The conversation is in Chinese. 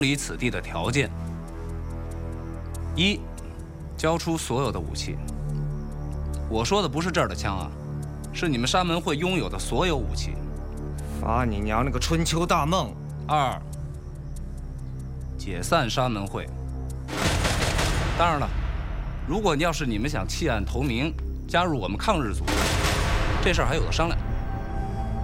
离此地的条件：一，交出所有的武器。我说的不是这儿的枪啊，是你们山门会拥有的所有武器。 发你娘那个春秋大梦！ 二，解散山门会。当然了，如果要是你们想弃暗投明，加入我们抗日组织，这事儿还有的商量。